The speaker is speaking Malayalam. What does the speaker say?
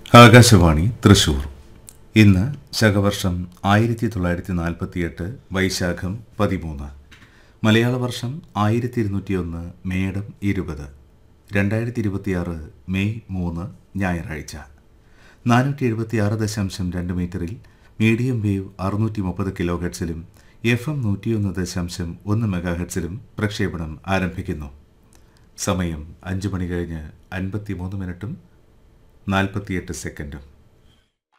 ആകാശവാണി തൃശൂർ. ഇന്ന് ശകവർഷം 1948 വൈശാഖം 13, മലയാള വർഷം 1201 മേടം 20, 2026 മെയ് 3 ഞായറാഴ്ച. 476.2 മീറ്ററിൽ മീഡിയം വേവ് 630 കിലോ ഹെർട്സിലും FM 101.1 മെഗാഹെർട്സിലും പ്രക്ഷേപണം ആരംഭിക്കുന്നു. സമയം 5 മണി കഴിഞ്ഞ് 53 മിനിറ്റും 48 സെക്കൻഡും.